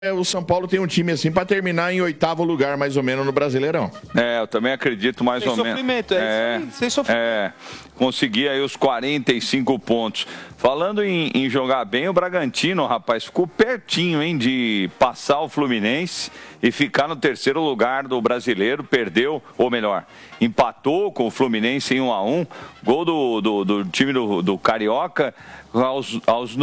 o São Paulo tem um time assim para terminar em 8º lugar, mais ou menos, no Brasileirão. Eu também acredito mais ou menos. Sem sofrimento. Conseguir aí os 45 pontos. Falando em jogar bem, o Bragantino, rapaz, ficou pertinho, hein, de passar o Fluminense e ficar no 3º lugar do Brasileiro. Perdeu, ou melhor, empatou com o Fluminense em 1-1. Gol do time do Carioca aos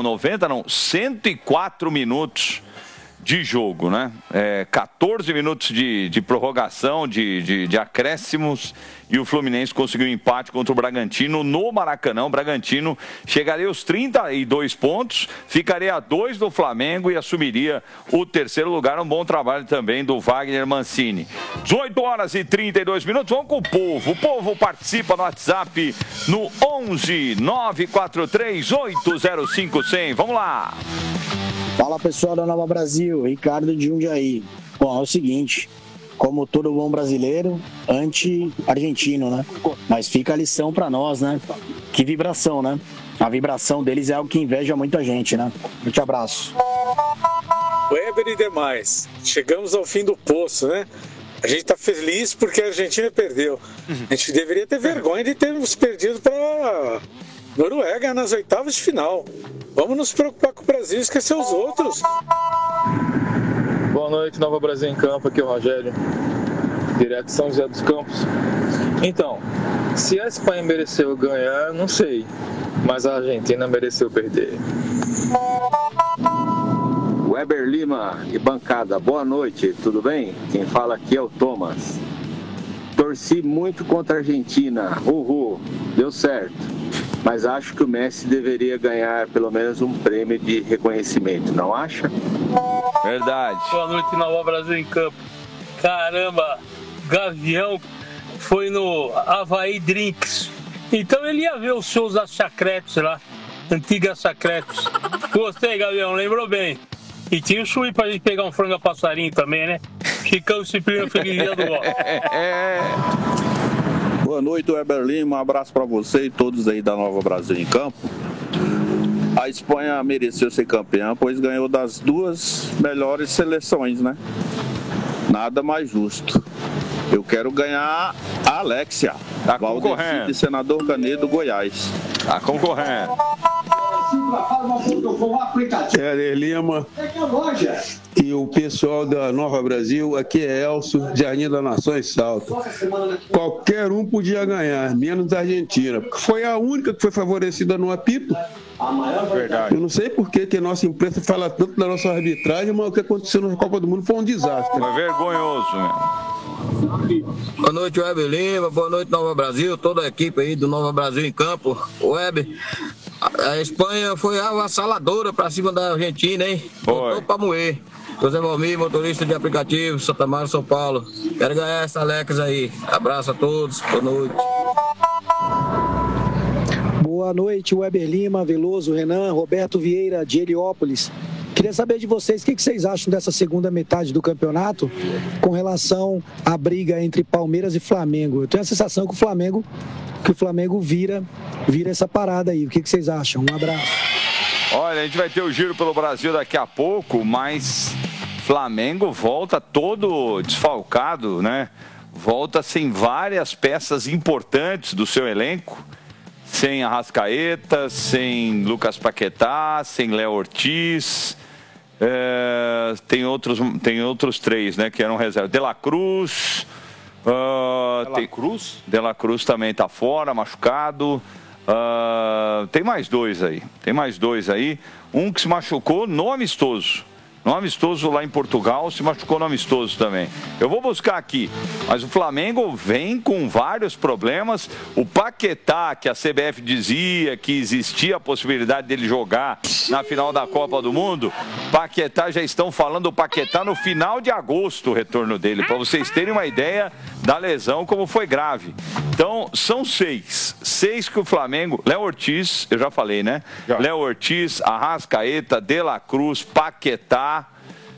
104 minutos de jogo, né? 14 minutos de prorrogação, de acréscimos, e o Fluminense conseguiu um empate contra o Bragantino no Maracanã. O Bragantino chegaria aos 32 pontos, ficaria a 2 do Flamengo e assumiria o 3º lugar. Um bom trabalho também do Wagner Mancini. 18h32. Vamos com o povo. O povo participa no WhatsApp no 11 943 805 100. Vamos lá. Fala, pessoal da Nova Brasil, Ricardo de Jundiaí. Bom, é o seguinte, como todo bom brasileiro, anti-argentino, né? Mas fica a lição pra nós, né? Que vibração, né? A vibração deles é algo que inveja muita gente, né? Muito abraço. Weber e demais, chegamos ao fim do poço, né? A gente tá feliz porque a Argentina perdeu. A gente deveria ter vergonha de termos perdido para Noruega nas 8º de final. Vamos nos preocupar com o Brasil e esquecer os outros. Boa noite, Nova Brasil em Campo, aqui é o Rogério, direto de São José dos Campos. Então, se a Espanha mereceu ganhar, não sei, mas a Argentina mereceu perder. Weber Lima e bancada, boa noite, tudo bem? Quem fala aqui é o Thomas. Torci muito contra a Argentina, deu certo. Mas acho que o Messi deveria ganhar pelo menos um prêmio de reconhecimento, não acha? Verdade. Boa noite, Nova Brasil em Campo. Caramba, Gavião foi no Havaí Drinks. Então ele ia ver os shows das Chacretes lá, antigas Chacretes. Gostei, Gavião, lembrou bem. E tinha o Chuí pra gente pegar um frango a passarinho também, né? Chicão Cipriano, feliz dia do ó. Boa noite, Weber Lima, um abraço para você e todos aí da Nova Brasil em Campo. A Espanha mereceu ser campeã, pois ganhou das 2 melhores seleções, né? Nada mais justo. Eu quero ganhar a Alexia, Valdeci de Senador Canedo, Goiás. Tá concorrendo. Weber Lima e o pessoal da Nova Brasil, aqui é Elcio, Jardim da Nações Salto. Qualquer um podia ganhar, menos a Argentina, porque foi a única que foi favorecida no apito. Verdade. Eu não sei por que a nossa imprensa fala tanto da nossa arbitragem, mas o que aconteceu na Copa do Mundo foi um desastre. Foi vergonhoso, meu. Boa noite, Weber Lima. Boa noite, Nova Brasil. Toda a equipe aí do Nova Brasil em Campo. Weber, a Espanha foi avassaladora pra cima da Argentina, hein? Botou pra moer. José Valmir, motorista de aplicativo, Santa Maria, São Paulo. Quero ganhar essa Alex aí. Abraço a todos. Boa noite. Boa noite, Weber Lima, Veloso, Renan, Roberto Vieira, de Heliópolis. Queria saber de vocês o que vocês acham dessa segunda metade do campeonato com relação à briga entre Palmeiras e Flamengo. Eu tenho a sensação que o Flamengo vira essa parada aí. O que vocês acham? Um abraço. Olha, a gente vai ter o giro pelo Brasil daqui a pouco, mas Flamengo volta todo desfalcado, né? Volta sem várias peças importantes do seu elenco. Sem Arrascaeta, sem Lucas Paquetá, sem Léo Ortiz. Tem outros 3, né, que eram reserva. De La Cruz. De La Cruz também está fora, machucado. Tem mais 2 aí. Um que se machucou no amistoso. No amistoso lá em Portugal, se machucou no amistoso também. Eu vou buscar aqui, mas o Flamengo vem com vários problemas. O Paquetá, que a CBF dizia que existia a possibilidade dele jogar na final da Copa do Mundo, Paquetá, já estão falando do Paquetá no final de agosto, o retorno dele, para vocês terem uma ideia da lesão, como foi grave. Então, são 6 que o Flamengo... Léo Ortiz, eu já falei, né? Léo Ortiz, Arrascaeta, De La Cruz, Paquetá...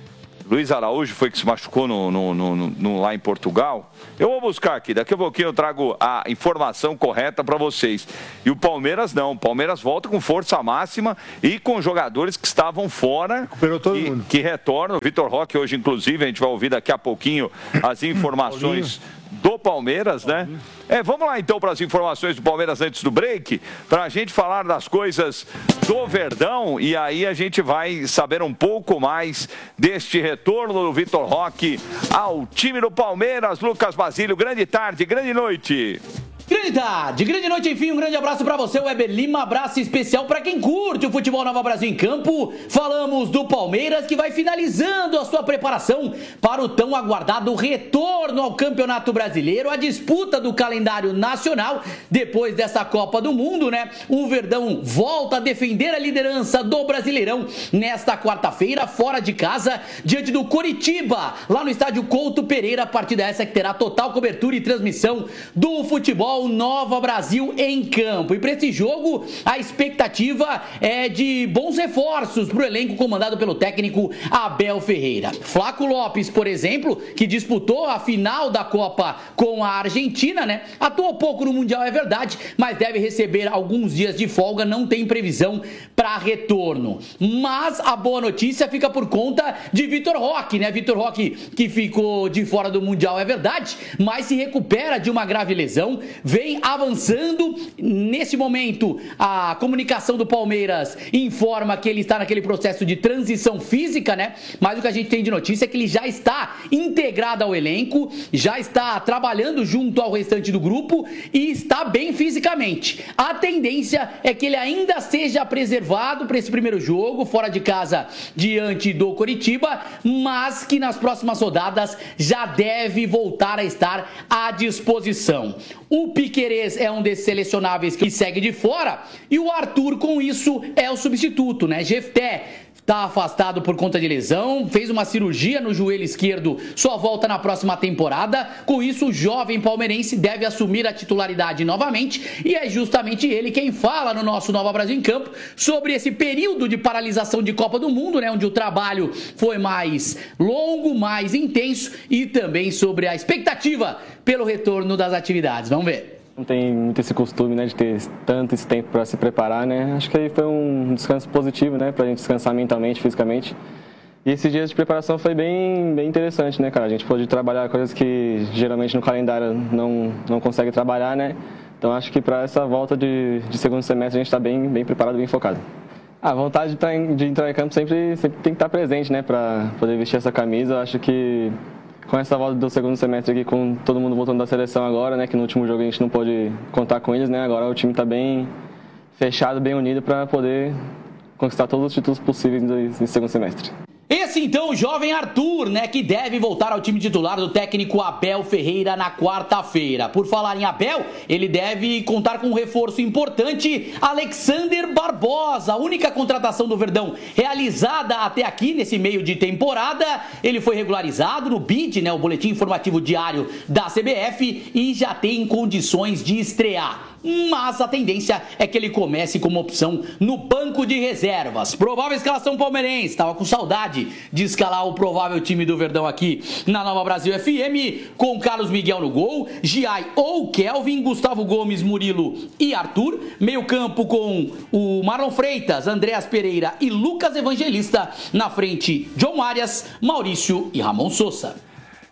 Luiz Araújo foi que se machucou lá em Portugal. Eu vou buscar aqui, daqui a pouquinho eu trago a informação correta para vocês. E o Palmeiras não, o Palmeiras volta com força máxima e com jogadores que estavam fora, que retornam. O Vitor Roque hoje, inclusive, a gente vai ouvir daqui a pouquinho as informações do Palmeiras, né? Vamos lá então para as informações do Palmeiras antes do break, para a gente falar das coisas do Verdão, e aí a gente vai saber um pouco mais deste retorno do Vitor Roque ao time do Palmeiras. Lucas Basílio, grande tarde, grande noite. Grande tarde, grande noite, enfim, um grande abraço pra você, Weber Lima, abraço especial pra quem curte o futebol Nova Brasil em campo. Falamos do Palmeiras, que vai finalizando a sua preparação para o tão aguardado retorno ao Campeonato Brasileiro, a disputa do calendário nacional depois dessa Copa do Mundo, né? O Verdão volta a defender a liderança do Brasileirão nesta quarta-feira, fora de casa, diante do Coritiba, lá no estádio Couto Pereira, a partida essa que terá total cobertura e transmissão do futebol Nova Brasil em campo. E para esse jogo, a expectativa é de bons reforços para o elenco comandado pelo técnico Abel Ferreira. Flaco Lopes, por exemplo, que disputou a final da Copa com a Argentina, né? Atuou pouco no Mundial, é verdade, mas deve receber alguns dias de folga, não tem previsão para retorno. Mas a boa notícia fica por conta de Vitor Roque, né? Vitor Roque que ficou de fora do Mundial, é verdade, mas se recupera de uma grave lesão, vem avançando. Nesse momento, a comunicação do Palmeiras informa que ele está naquele processo de transição física, né? Mas o que a gente tem de notícia é que ele já está integrado ao elenco, já está trabalhando junto ao restante do grupo e está bem fisicamente. A tendência é que ele ainda seja preservado para esse primeiro jogo, fora de casa, diante do Coritiba, mas que nas próximas rodadas já deve voltar a estar à disposição. O Piquerez é um desses selecionáveis que segue de fora e o Arthur, com isso, é o substituto, né? Jefté está afastado por conta de lesão, fez uma cirurgia no joelho esquerdo, só volta na próxima temporada. Com isso, o jovem palmeirense deve assumir a titularidade novamente e é justamente ele quem fala no nosso Nova Brasil em Campo sobre esse período de paralisação de Copa do Mundo, né, onde o trabalho foi mais longo, mais intenso, e também sobre a expectativa pelo retorno das atividades. Vamos ver. Não tem muito esse costume, né, de ter tanto esse tempo para se preparar, né? Acho que aí foi um descanso positivo, né, para a gente descansar mentalmente, fisicamente. E esses dias de preparação foi bem interessante, né, cara? A gente pôde trabalhar coisas que geralmente no calendário não consegue trabalhar, né? Então acho que para essa volta de segundo semestre a gente está bem preparado, bem focado. A vontade de entrar em campo sempre tem que estar presente, né, para poder vestir essa camisa. Acho que com essa volta do segundo semestre aqui, com todo mundo voltando da seleção agora, né, que no último jogo a gente não pôde contar com eles, né, agora o time está bem fechado, bem unido para poder conquistar todos os títulos possíveis no segundo semestre. Esse então, o jovem Arthur, né, que deve voltar ao time titular do técnico Abel Ferreira na quarta-feira. Por falar em Abel, ele deve contar com um reforço importante, Alexander Barbosa, a única contratação do Verdão realizada até aqui nesse meio de temporada. Ele foi regularizado no BID, né, o Boletim Informativo Diário da CBF, e já tem condições de estrear. Mas a tendência é que ele comece como opção no banco de reservas. Provável escalação palmeirense, estava com saudade de escalar o provável time do Verdão aqui na Nova Brasil FM, com Carlos Miguel no gol, Giai ou Kelvin, Gustavo Gomes, Murilo e Arthur, meio campo com o Marlon Freitas, Andréas Pereira e Lucas Evangelista, na frente John Arias, Maurício e Ramon Sousa.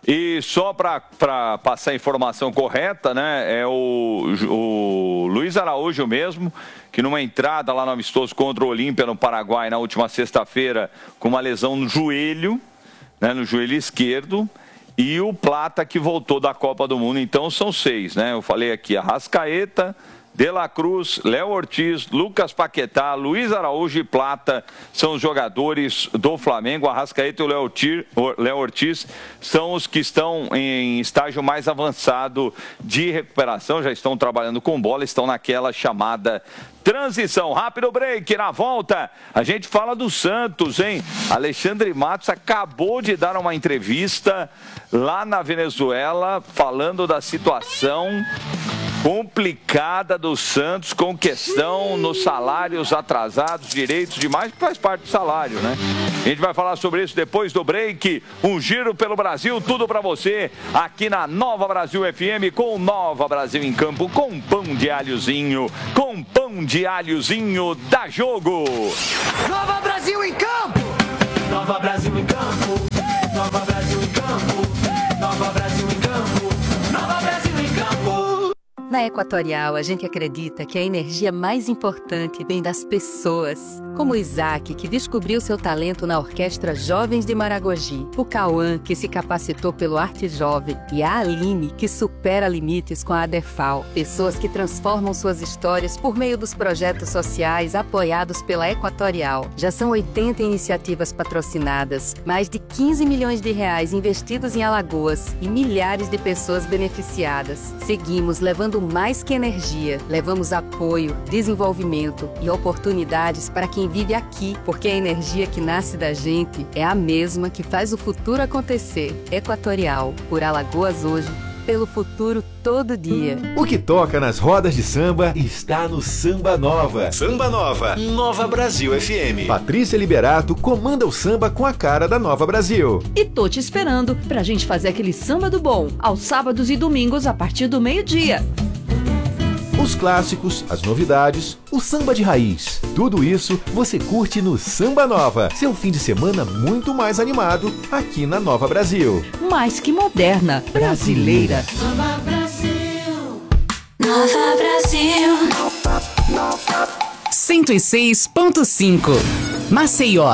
E só para passar a informação correta, né, é o Luiz Araújo mesmo, que numa entrada lá no amistoso contra o Olímpia no Paraguai na última sexta-feira, com uma lesão no joelho, né, no joelho esquerdo, e o Plata que voltou da Copa do Mundo. Então são 6, né? Eu falei aqui, Arrascaeta, De La Cruz, Léo Ortiz, Lucas Paquetá, Luiz Araújo e Plata são os jogadores do Flamengo. Arrascaeta e o Léo Ortiz são os que estão em estágio mais avançado de recuperação, já estão trabalhando com bola, estão naquela chamada transição. Rápido break, na volta a gente fala do Santos, hein? Alexandre Matos acabou de dar uma entrevista lá na Venezuela falando da situação complicada do Santos com questão nos salários atrasados, direitos demais, que faz parte do salário, né? A gente vai falar sobre isso depois do break. Um giro pelo Brasil, tudo pra você aqui na Nova Brasil FM, com Nova Brasil em Campo, com pão de alhozinho, com pão de alhozinho da Jogo. Nova Brasil em Campo! Nova Brasil em Campo! Nova Brasil em Campo! Nova Brasil em Campo! Nova Brasil em Campo! Na Equatorial, a gente acredita que a energia mais importante vem das pessoas. Como o Isaac, que descobriu seu talento na Orquestra Jovens de Maragogi. O Cauã, que se capacitou pelo Arte Jovem. E a Aline, que supera limites com a ADEFAL. Pessoas que transformam suas histórias por meio dos projetos sociais apoiados pela Equatorial. Já são 80 iniciativas patrocinadas, mais de 15 milhões de reais investidos em Alagoas e milhares de pessoas beneficiadas. Seguimos levando mais que energia, levamos apoio, desenvolvimento e oportunidades para quem vive aqui, porque a energia que nasce da gente é a mesma que faz o futuro acontecer. Equatorial, por Alagoas hoje, pelo futuro todo dia. O que toca nas rodas de samba está no Samba Nova. Samba Nova, Nova Brasil FM. Patrícia Liberato comanda o samba com a cara da Nova Brasil. E tô te esperando pra gente fazer aquele samba do bom, aos sábados e domingos a partir do meio-dia. Os clássicos, as novidades, o samba de raiz. Tudo isso você curte no Samba Nova. Seu fim de semana muito mais animado aqui na Nova Brasil. Mais que moderna, brasileira. Nova Brasil. Nova Brasil. 106.5 Maceió.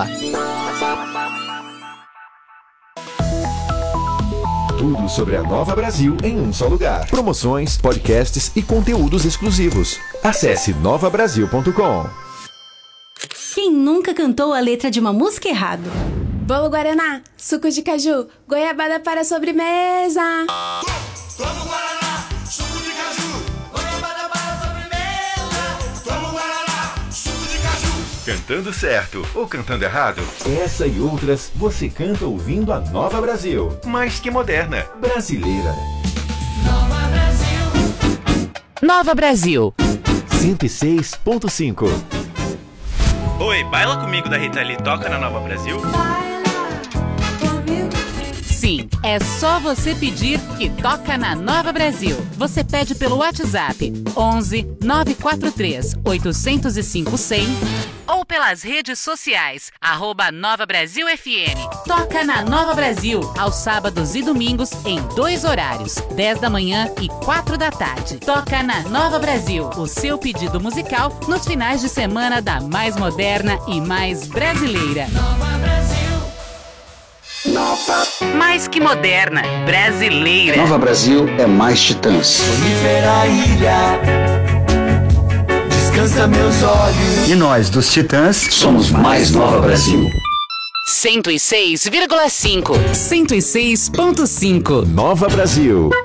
Tudo sobre a Nova Brasil em um só lugar. Promoções, podcasts e conteúdos exclusivos. Acesse novabrasil.com. Quem nunca cantou a letra de uma música errado? Bolo Guaraná, suco de caju, goiabada para a sobremesa. Toma Guaraná, suco de caju, goiabada para a sobremesa. Toma Guaraná, suco de caju. Cantando certo ou cantando errado? Essa e outras você canta ouvindo a Nova Brasil. Mais que moderna, brasileira. Nova Brasil. Nova Brasil. 106.5. Oi, baila comigo da Rita Lee, toca na Nova Brasil? Sim, é só você pedir que toca na Nova Brasil. Você pede pelo WhatsApp 11 943 805 100 ou pelas redes sociais @Nova Brasil FM. Toca na Nova Brasil aos sábados e domingos em 2 horários, 10 da manhã e 4 da tarde. Toca na Nova Brasil, o seu pedido musical nos finais de semana da mais moderna e mais brasileira. Nova Brasil. Mais que moderna, brasileira. Nova Brasil é mais Titãs. Sonífera ilha, descansa meus olhos. E nós, dos Titãs, somos mais Nova Brasil. 106,5. 106.5. Nova Brasil.